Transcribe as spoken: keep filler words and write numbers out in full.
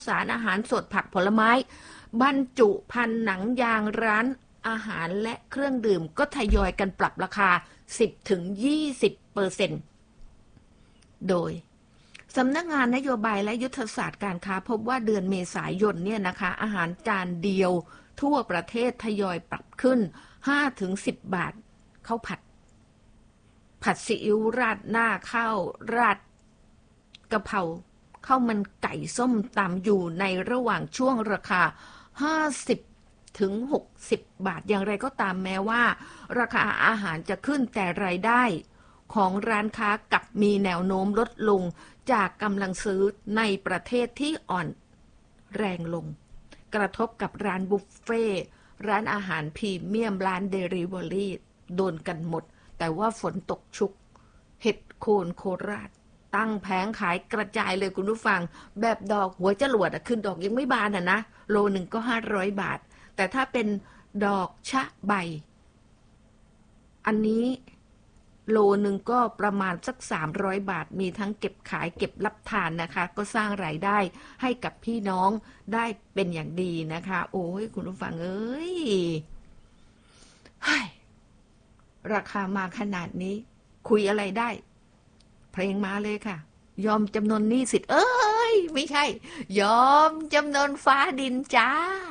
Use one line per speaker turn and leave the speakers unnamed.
สารอาหารสดผักผลไม้บรรจุภัณฑ์หนังยางร้านอาหารและเครื่องดื่มก็ทยอยกันปรับราคา สิบถึงยี่สิบเปอร์เซ็นต์ โดยสำนักงานนโยบายและยุทธศาสตร์การค้าพบว่าเดือนเมษายนเนี่ยนะคะอาหารจานเดียวทั่วประเทศทยอยปรับขึ้น ห้าถึงสิบ บาทข้าวผัดผัดซีอิ๊วราดหน้าข้าวราดกะเพราข้าวมันไก่ส้มตำอยู่ในระหว่างช่วงราคา ห้าสิบถึงหกสิบ บาทอย่างไรก็ตามแม้ว่าราคาอาหารจะขึ้นแต่รายได้ของร้านค้ากับมีแนวโน้มลดลงจากกำลังซื้อในประเทศที่อ่อนแรงลงกระทบกับร้านบุฟเฟ่ร้านอาหารพรีเมียมร้านเดลิเวอรี่โดนกันหมดแต่ว่าฝนตกชุกเห็ดโคนโคราชตั้งแผงขายกระจายเลยคุณผู้ฟังแบบดอกหัวจรวดคือดอกยังไม่บานอ่ะนะโลหนึ่งก็ห้าร้อยบาทแต่ถ้าเป็นดอกชะใบอันนี้โลหนึ่งก็ประมาณสักสามร้อยบาทมีทั้งเก็บขายเก็บรับทานนะคะก็สร้างรายได้ให้กับพี่น้องได้เป็นอย่างดีนะคะโอ้ยคุณผู้ฟังเอ้ยราคามาขนาดนี้คุยอะไรได้เพลงมาเลยค่ะยอมจำนนหนี้สิทธิ์เอ้ยไม่ใช่ยอมจำนนฟ้าดินจ้า